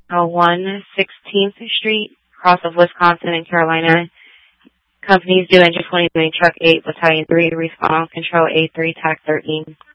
1 16th Street, cross of Wisconsin and Carolina. Companies due engine 20 doing truck 8, battalion 3, respond on control A3, TAC 13.